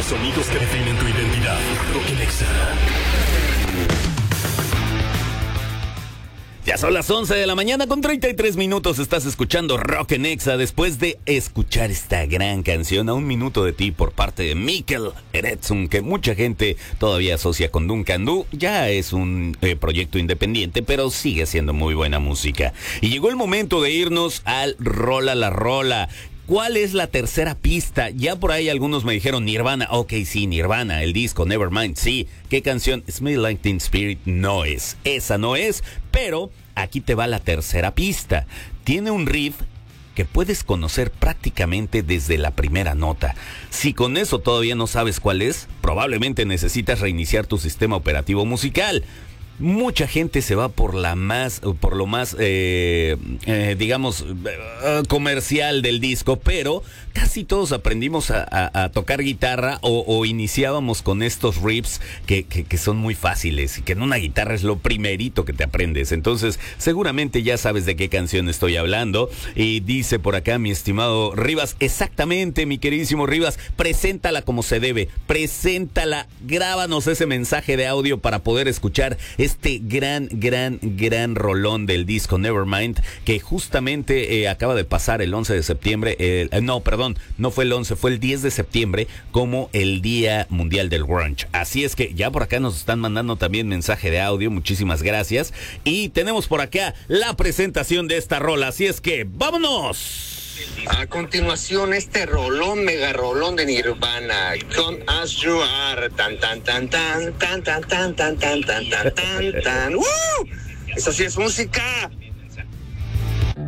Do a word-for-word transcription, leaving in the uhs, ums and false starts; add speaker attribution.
Speaker 1: Los sonidos que definen tu identidad. Rock Nexa.
Speaker 2: Ya son las once de la mañana con treinta y tres minutos. Estás escuchando Rock Nexa después de escuchar esta gran canción A un minuto de ti por parte de Mikkel Eretsson, que mucha gente todavía asocia con Duncan Du. Ya es un eh, proyecto independiente, pero sigue siendo muy buena música. Y llegó el momento de irnos al Rola la Rola. ¿Cuál es la tercera pista? Ya por ahí algunos me dijeron Nirvana. Ok, sí, Nirvana, el disco Nevermind, sí. ¿Qué canción? Smell Like Teen Spirit no es. Esa no es, pero aquí te va la tercera pista. Tiene un riff que puedes conocer prácticamente desde la primera nota. Si con eso todavía no sabes cuál es, probablemente necesitas reiniciar tu sistema operativo musical. Mucha gente se va por la más, por lo más, eh, eh, digamos, eh, comercial del disco, pero casi todos aprendimos a, a, a tocar guitarra o, o iniciábamos con estos riffs que, que, que son muy fáciles y que en una guitarra es lo primerito que te aprendes. Entonces, seguramente ya sabes de qué canción estoy hablando. Y dice por acá mi estimado Rivas, exactamente, mi queridísimo Rivas, preséntala como se debe, preséntala, grábanos ese mensaje de audio para poder escuchar este gran, gran, gran rolón del disco Nevermind, que justamente eh, acaba de pasar el once de septiembre, eh, no, perdón, no fue el once, fue el diez de septiembre, como el Día Mundial del Grunge. Así es que ya por acá nos están mandando también mensaje de audio, muchísimas gracias. Y tenemos por acá la presentación de esta rola, así es que ¡vámonos!
Speaker 3: A continuación, este rolón, mega rolón de Nirvana, Come As You Are, tan tan tan tan tan tan tan tan tan tan tan tan tan. ¡Uh! Eso sí es música.